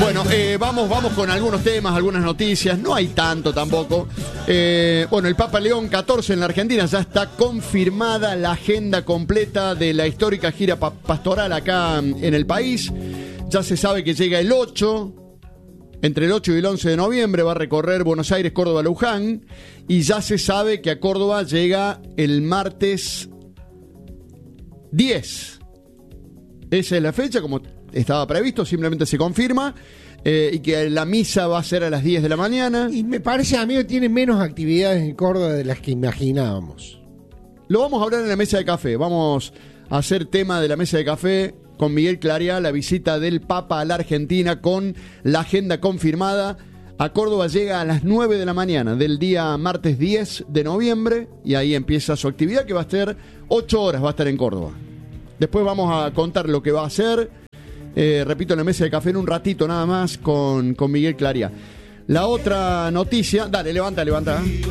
Bueno, vamos con algunos temas, algunas noticias. No hay tanto tampoco. Bueno, el Papa León XIV en la Argentina ya está confirmada la agenda completa de la histórica gira pastoral acá en el país. Ya se sabe que llega el 8. Entre el 8 y el 11 de noviembre va a recorrer Buenos Aires, Córdoba, Luján. Y ya se sabe que a Córdoba llega el martes 10. Esa es la fecha, como estaba previsto, simplemente se confirma. Y que la misa va a ser a las 10 de la mañana. Y me parece, amigo, que tiene menos actividades en Córdoba de las que imaginábamos. Lo vamos a hablar en la mesa de café. Vamos a hacer tema de la mesa de café con Miguel Claria, la visita del Papa a la Argentina con la agenda confirmada. A Córdoba llega a las 9 de la mañana del día martes 10 de noviembre y ahí empieza su actividad, que va a estar 8 horas, va a estar en Córdoba. Después vamos a contar lo que va a hacer, repito, en la mesa de café en un ratito nada más con Miguel Claria. La otra noticia, dale, levanta.